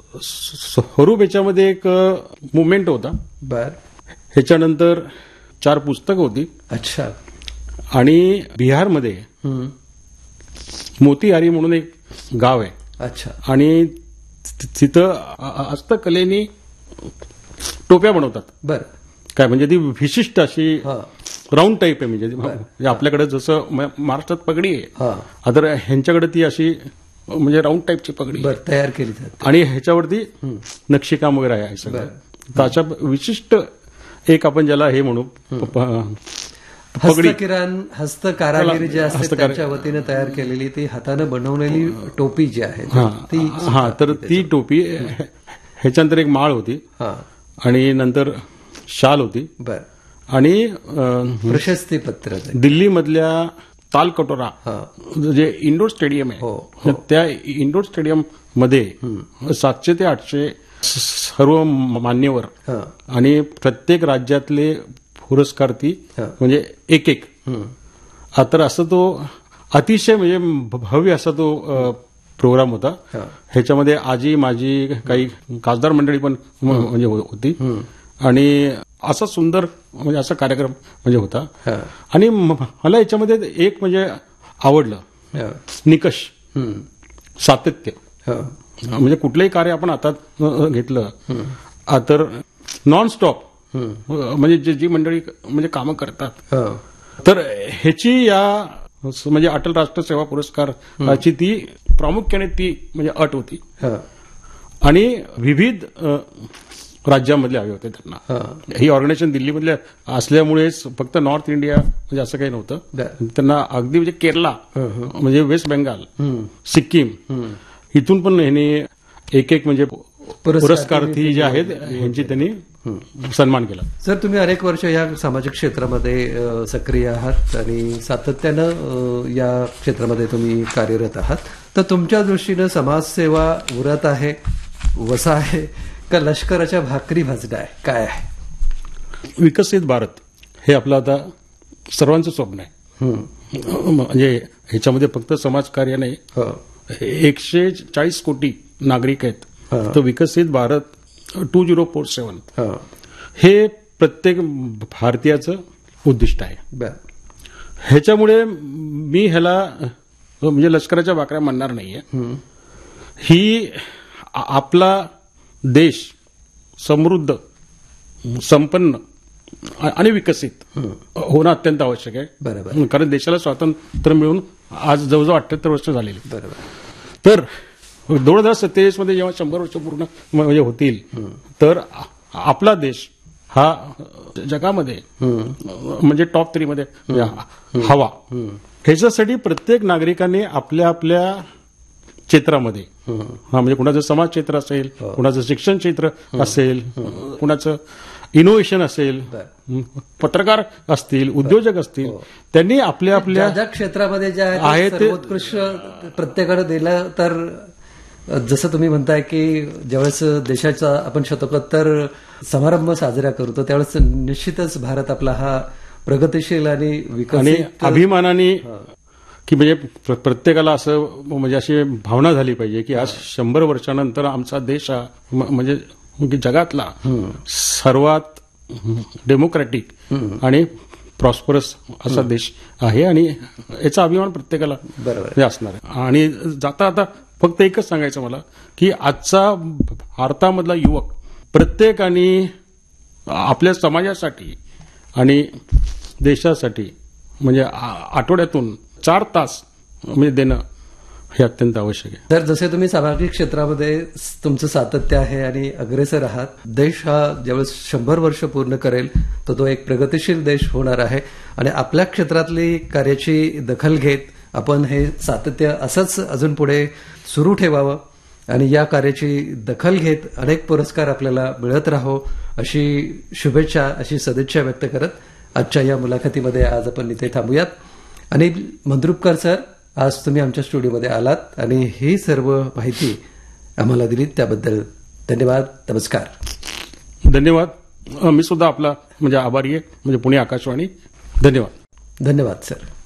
स्वरूप याच्यामध्ये एक मुवमेंट होता. बर. ह्याच्यानंतर 4 पुस्तकं होती. अच्छा. आणि बिहारमध्ये मोतीहारी म्हणून एक गाव आहे. अच्छा. आणि तिथं हस्तकलेनी टोप्या बनवतात. बर. काय म्हणजे ती विशिष्ट अशी राऊंड टाईप आहे. म्हणजे आपल्याकडे जसं महाराष्ट्रात पगडी आहे, तर ह्यांच्याकडे ती अशी म्हणजे राऊंड टाईपची पगडी तयार केली जाते आणि ह्याच्यावरती नक्षीकाम वगैरे आहे सगळं. तर अशा विशिष्ट एक आपण ज्याला हे म्हणू हस्तकारागिरी जे असते त्यांच्या वतीने तयार केलेली ती हाताने बनवलेली टोपी जी आहे ती. तर ती टोपी ह्याच्यानंतर एक माळ होती आणि नंतर शाल होती. बर. आणि प्रशस्ती पत्र दिल्लीमधल्या तालकटोरा जे इंडोर स्टेडियम आहे, त्या इंडोर स्टेडियम मध्ये 700 ते 800 सर्व मान्यवर आणि प्रत्येक राज्यातले पुरस्कार्थी म्हणजे एक तर असं तो अतिशय म्हणजे भव्य असा तो प्रोग्राम होता. ह्याच्यामध्ये आजी माझी काही खासदार मंडळी पण म्हणजे होती आणि असा सुंदर म्हणजे असा कार्यक्रम म्हणजे होता. आणि मला याच्यामध्ये एक म्हणजे आवडलं निकष, सातत्य. म्हणजे कुठलंही कार्य आपण हातात घेतलं तर नॉन स्टॉप म्हणजे जी मंडळी म्हणजे कामं करतात, तर ह्याची या म्हणजे अटल राष्ट्र सेवा पुरस्काराची ती प्रामुख्याने ती म्हणजे अट होती. आणि विविध राज्यामधले हवे होते त्यांना. ही ऑर्गनायझेशन दिल्लीमधले असल्यामुळेच फक्त नॉर्थ इंडिया म्हणजे असं काही नव्हतं. त्यांना अगदी म्हणजे केरला म्हणजे वेस्ट बेंगाल, सिक्कीम इथून पण ह्यांनी एक म्हणजे पुरस्कार्थी जे आहेत ह्यांची त्यांनी सन्मान केला. सर, तुम्ही अनेक वर्ष या सामाजिक क्षेत्रामध्ये सक्रिय आहात आणि सातत्यानं या क्षेत्रामध्ये तुम्ही कार्यरत आहात. तर तुमच्या दृष्टीनं समाजसेवा उरत आहे, वसा आहे का लष्कराच्या भाकरी भाजणं आहे, काय आहे? विकसित भारत हे आपलं आता सर्वांचं स्वप्न आहे. म्हणजे ह्याच्यामध्ये फक्त समाजकार्य नाही, 140 कोटी नागरिक आहेत. तर विकसित भारत 2047 हे प्रत्येक भारतीयाचं उद्दिष्ट आहे. ह्याच्यामुळे मी ह्याला म्हणजे लष्कराच्या भाकऱ्या म्हणणार नाहीये. ही आपला देश समृद्ध, संपन्न आणि विकसित होणं अत्यंत आवश्यक आहे. बरोबर. कारण देशाला स्वातंत्र्य मिळून आज जवळजवळ 78 वर्ष झालेली. बरोबर. तर 2047 मध्ये जेव्हा 100 वर्ष पूर्ण म्हणजे होतील, तर आपला देश हा जगामध्ये म्हणजे टॉप 3 मध्ये हवा. ह्याच्यासाठी प्रत्येक नागरिकांनी आपल्या आपल्या क्षेत्रामध्ये म्हणजे कुणाचं समाज क्षेत्र असेल, कुणाचं शिक्षण क्षेत्र असेल, कुणाचं इनोव्हेशन असेल, पत्रकार असतील, उद्योजक असतील, त्यांनी आपल्या आपल्या ज्या क्षेत्रामध्ये जे आहे ते उत्कृष्ट प्रत्येकाने दिलं. तर जसं तुम्ही म्हणताय की ज्यावेळेस देशाचा आपण 75 समारंभ साजरा करतो त्यावेळेस निश्चितच भारत आपला हा प्रगतिशील आणि विकसित अभिमानाने की म्हणजे प्रत्येकाला असं म्हणजे अशी भावना झाली पाहिजे की आज 100 वर्षानंतर आमचा देश हा म्हणजे जगातला सर्वात डेमोक्रॅटिक आणि प्रॉस्परस असा देश आहे आणि याचा अभिमान प्रत्येकाला असणार आहे. आणि जाता आता फक्त एकच सांगायचं मला की आजचा भारतामधला युवक प्रत्येकाने आपल्या समाजासाठी आणि देशासाठी म्हणजे आठवड्यातून 4 तास म्हणजे देणं हे अत्यंत आवश्यक आहे. तर जसे तुम्ही सामाजिक क्षेत्रामध्ये तुमचं सातत्य आहे आणि अग्रेसर आहात, देश हा ज्यावेळेस 100 वर्ष पूर्ण करेल तर तो एक प्रगतिशील देश होणार आहे. आणि आपल्या क्षेत्रातली कार्याची दखल घेत आपण हे सातत्य असंच अजून पुढे सुरू ठेवावं आणि या कार्याची दखल घेत अनेक पुरस्कार आपल्याला मिळत राहो अशी शुभेच्छा, अशी सदिच्छा व्यक्त करत आजच्या या मुलाखतीमध्ये आज आपण इथे थांबूयात. अनिल मंद्रुपकर सर, आज तुम्ही आमच्या स्टुडिओमध्ये आलात आणि ही सर्व माहिती आम्हाला दिली त्याबद्दल धन्यवाद. नमस्कार. धन्यवाद. मी सुद्धा आपला म्हणजे आभारी आहे म्हणजे पुणे आकाशवाणी. धन्यवाद. धन्यवाद सर.